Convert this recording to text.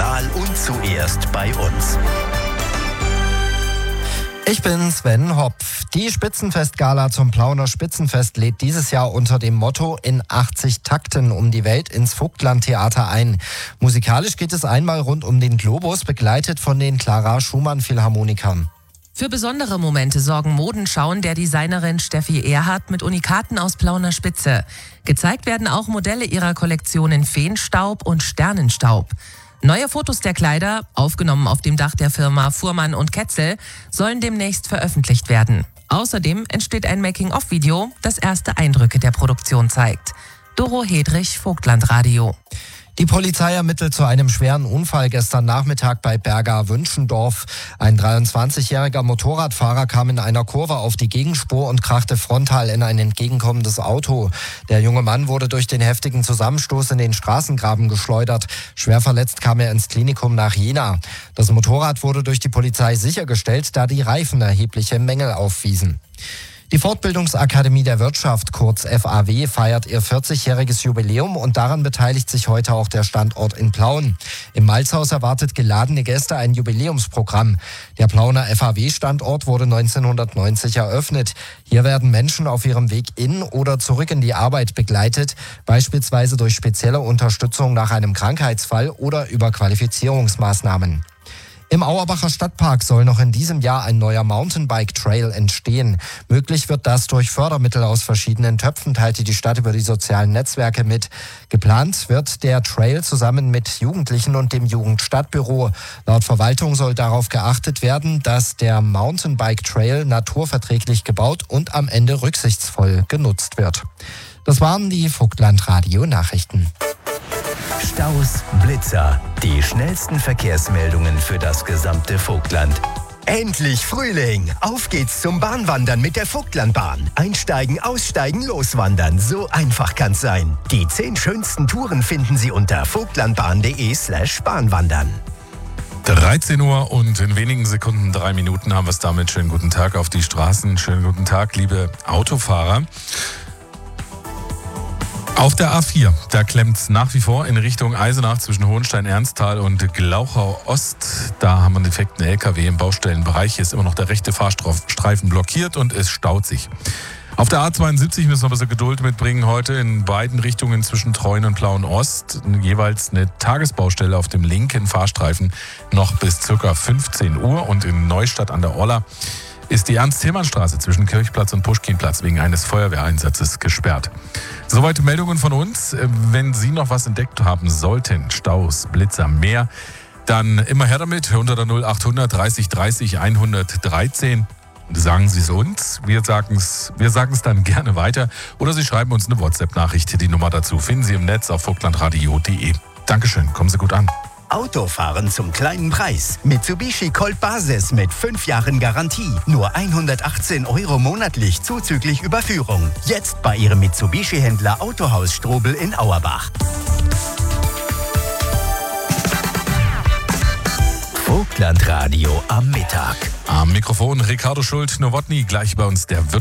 Lokal und zuerst bei uns. Ich bin Sven Hopf. Die Spitzenfest-Gala zum Plauener Spitzenfest lädt dieses Jahr unter dem Motto in 80 Takten um die Welt ins Vogtlandtheater ein. Musikalisch geht es einmal rund um den Globus, begleitet von den Clara Schumann Philharmonikern. Für besondere Momente sorgen Modenschauen der Designerin Steffi Erhardt mit Unikaten aus Plauener Spitze. Gezeigt werden auch Modelle ihrer Kollektion in Feenstaub und Sternenstaub. Neue Fotos der Kleider, aufgenommen auf dem Dach der Firma Fuhrmann und Ketzel, sollen demnächst veröffentlicht werden. Außerdem entsteht ein Making-of-Video, das erste Eindrücke der Produktion zeigt. Doro Hedrich, Vogtlandradio. Die Polizei ermittelt zu einem schweren Unfall gestern Nachmittag bei Berga-Wünschendorf. Ein 23-jähriger Motorradfahrer kam in einer Kurve auf die Gegenspur und krachte frontal in ein entgegenkommendes Auto. Der junge Mann wurde durch den heftigen Zusammenstoß in den Straßengraben geschleudert. Schwer verletzt kam er ins Klinikum nach Jena. Das Motorrad wurde durch die Polizei sichergestellt, da die Reifen erhebliche Mängel aufwiesen. Die Fortbildungsakademie der Wirtschaft, kurz FAW, feiert ihr 40-jähriges Jubiläum und daran beteiligt sich heute auch der Standort in Plauen. Im Malzhaus erwartet geladene Gäste ein Jubiläumsprogramm. Der Plauener FAW-Standort wurde 1990 eröffnet. Hier werden Menschen auf ihrem Weg in oder zurück in die Arbeit begleitet, beispielsweise durch spezielle Unterstützung nach einem Krankheitsfall oder über Qualifizierungsmaßnahmen. Im Auerbacher Stadtpark soll noch in diesem Jahr ein neuer Mountainbike-Trail entstehen. Möglich wird das durch Fördermittel aus verschiedenen Töpfen, teilte die Stadt über die sozialen Netzwerke mit. Geplant wird der Trail zusammen mit Jugendlichen und dem Jugendstadtbüro. Laut Verwaltung soll darauf geachtet werden, dass der Mountainbike-Trail naturverträglich gebaut und am Ende rücksichtsvoll genutzt wird. Das waren die Vogtlandradio-Nachrichten. Staus, Blitzer, die schnellsten Verkehrsmeldungen für das gesamte Vogtland. Endlich Frühling! Auf geht's zum Bahnwandern mit der Vogtlandbahn. Einsteigen, aussteigen, loswandern. So einfach kann's sein. Die 10 schönsten Touren finden Sie unter vogtlandbahn.de/Bahnwandern. 13 Uhr und in wenigen Sekunden 3 Minuten haben wir es damit. Schönen guten Tag auf die Straßen. Schönen guten Tag, liebe Autofahrer. Auf der A4, da klemmt es nach wie vor in Richtung Eisenach zwischen Hohenstein-Ernsthal und Glauchau-Ost. Da haben wir einen defekten LKW im Baustellenbereich. Hier ist immer noch der rechte Fahrstreifen blockiert und es staut sich. Auf der A72 müssen wir ein bisschen Geduld mitbringen heute in beiden Richtungen zwischen Treuen und Plauen-Ost. Jeweils eine Tagesbaustelle auf dem linken Fahrstreifen noch bis ca. 15 Uhr. Und in Neustadt an der Orla ist die Ernst-Tillmann-Straße zwischen Kirchplatz und Puschkinplatz wegen eines Feuerwehreinsatzes gesperrt. Soweit Meldungen von uns. Wenn Sie noch was entdeckt haben sollten, Staus, Blitzer, mehr, dann immer her damit unter der 0800 30 30 113. Sagen Sie es uns, wir sagen es dann gerne weiter. Oder Sie schreiben uns eine WhatsApp-Nachricht. Die Nummer dazu finden Sie im Netz auf vogtlandradio.de. Dankeschön, kommen Sie gut an. Autofahren zum kleinen Preis. Mitsubishi Colt Basis mit 5 Jahren Garantie. Nur 118 € monatlich zuzüglich Überführung. Jetzt bei Ihrem Mitsubishi-Händler Autohaus Strobel in Auerbach. Vogtlandradio am Mittag. Am Mikrofon Ricardo Schult-Nowotny, gleich bei uns der